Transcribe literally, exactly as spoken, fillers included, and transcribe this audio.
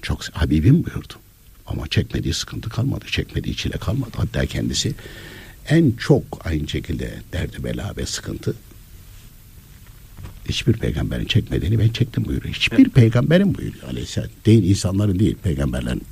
Çok Habibim buyurdu. Ama çekmediği sıkıntı kalmadı. Çekmediği çile kalmadı. Hatta kendisi en çok aynı şekilde derdi bela ve sıkıntı hiçbir peygamberin çekmediğini ben çektim buyuruyor. Hiçbir evet. peygamberin buyuruyor aleyhisselam. Değil insanların değil, peygamberlerin.